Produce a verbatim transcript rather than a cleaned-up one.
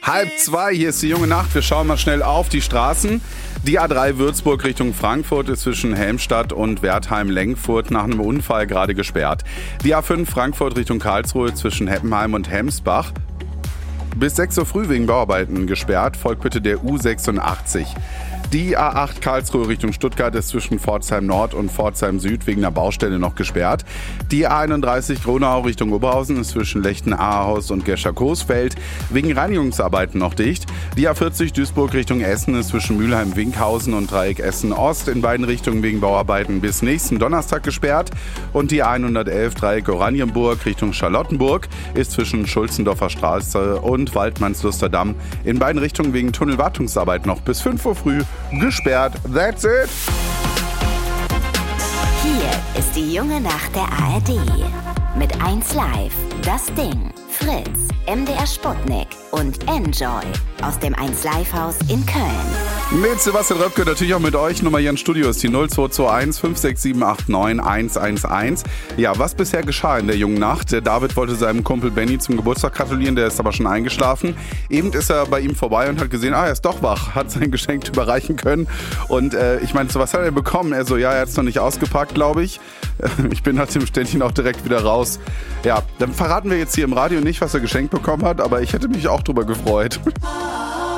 Halb zwei, hier ist die junge Nacht. Wir schauen mal schnell auf die Straßen. Die A drei Würzburg Richtung Frankfurt ist zwischen Helmstadt und Wertheim-Lengfurt nach einem Unfall gerade gesperrt. Die A fünf Frankfurt Richtung Karlsruhe zwischen Heppenheim und Hemsbach bis sechs Uhr früh wegen Bauarbeiten gesperrt. Folgt bitte der U sechsundachtzig. Die A acht Karlsruhe Richtung Stuttgart ist zwischen Pforzheim Nord und Pforzheim Süd wegen einer Baustelle noch gesperrt. Die A einunddreißig Gronau Richtung Oberhausen ist zwischen Lechten-Ahaus und Gescher-Coesfeld wegen Reinigungsarbeiten noch dicht. Die A vierzig Duisburg Richtung Essen ist zwischen Mülheim-Winkhausen und Dreieck Essen-Ost in beiden Richtungen wegen Bauarbeiten bis nächsten Donnerstag gesperrt. Und die A hundertelf Dreieck Oranienburg Richtung Charlottenburg ist zwischen Schulzendorfer Straße und Waldmannsluster-Damm in beiden Richtungen wegen Tunnelwartungsarbeit noch bis fünf Uhr früh gesperrt. That's it. Hier ist die junge Nacht der A R D. Mit eins Live, Das Ding, Fritz, M D R Sputnik und Enjoy aus dem eins Live Haus in Köln. Mit Sebastian Röpke, natürlich auch mit euch. Nummer hier im Studio ist die null zwei zwei eins fünf sechs sieben acht neun eins eins eins. Ja, was bisher geschah in der jungen Nacht? Der David wollte seinem Kumpel Benny zum Geburtstag gratulieren, der ist aber schon eingeschlafen. Eben ist er bei ihm vorbei und hat gesehen, ah, er ist doch wach, hat sein Geschenk überreichen können. Und äh, ich meinte so, was hat er bekommen? Er so, ja, er hat es noch nicht ausgepackt, glaube ich. Ich bin nach dem Ständchen auch direkt wieder raus. Ja, dann verraten wir jetzt hier im Radio nicht, was er geschenkt bekommen hat, aber ich hätte mich auch drüber gefreut.